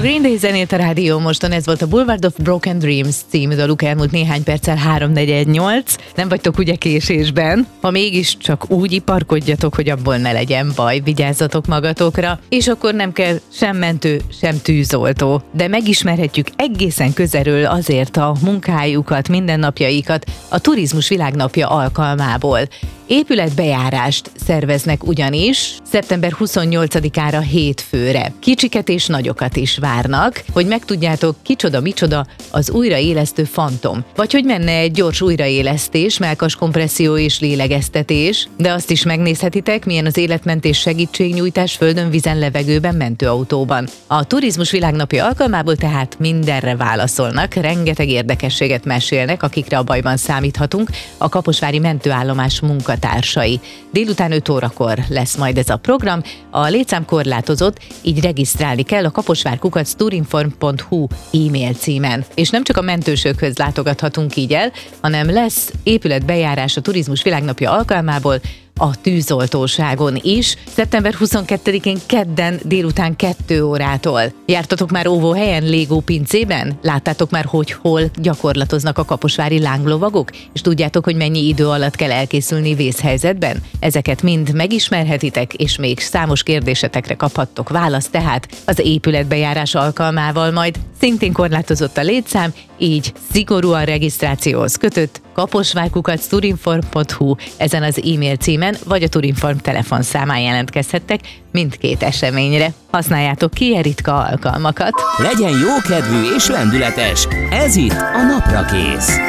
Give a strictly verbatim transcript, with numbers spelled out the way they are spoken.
Green Day zenét a Rádió Moston, ez volt a Boulevard of Broken Dreams című daluk, elmúlt néhány perccel három negyven nyolc. Nem vagytok ugye késésben? Ha mégis, csak úgy iparkodjatok, hogy abból ne legyen baj, vigyázzatok magatokra, és akkor nem kell sem mentő, sem tűzoltó. De megismerhetjük egészen közelről azért a munkájukat, mindennapjaikat a Turizmus Világnapja alkalmából. Épületbejárást szerveznek ugyanis szeptember huszonnyolcadikára hétfőre. Kicsiket és nagyokat is várnak, hogy megtudjátok, kicsoda micsoda az újraélesztő fantom. Vagy hogy menne egy gyors újraélesztés, mellkas kompresszió és lélegeztetés, de azt is megnézhetitek, milyen az életmentés segítségnyújtás földön, vízen, levegőben, mentőautóban. A Turizmus Világnapja alkalmából tehát mindenre válaszolnak, rengeteg érdekességet mesélnek, akikre a bajban számíthatunk, a kaposvári mentőállomás munkatársai. Délután öt órakor lesz majd ez a program, a létszám korlátozott, így regisztrálni kell a kaposvárkukac turinform pont hu e-mail címen. És nem csak a mentősökhöz látogathatunk így el, hanem lesz épületbejárás a Turizmus Világnapja alkalmából a tűzoltóságon is, szeptember huszonkettedikén kedden délután kettő órától. Jártatok már óvóhelyen, Légó pincében? Láttátok már, hogy hol gyakorlatoznak a kaposvári lánglovagok? És tudjátok, hogy mennyi idő alatt kell elkészülni vészhelyzetben? Ezeket mind megismerhetitek, és még számos kérdésetekre kaphattok választ, tehát az épületbejárás alkalmával majd szintén korlátozott a létszám, így szigorúan regisztrációhoz kötött kaposvárkukac turinform pont hu ezen az e-mail címen, vagy a Turinform telefonszámán jelentkezhettek mindkét eseményre. Használjátok ki e ritka alkalmakat. Legyen jókedvű és lendületes, ez itt a Naprakész.